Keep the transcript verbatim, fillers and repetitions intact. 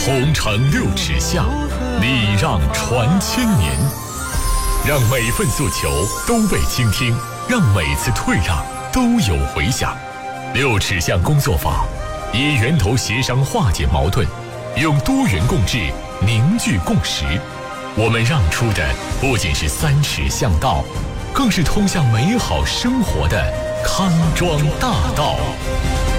同承六尺巷，礼让传千年，让每份诉求都被倾听，让每次退让都有回响。六尺巷工作坊以源头协商化解矛盾，用多元共治凝聚共识。我们让出的不仅是三尺巷道，更是通向美好生活的康庄大道。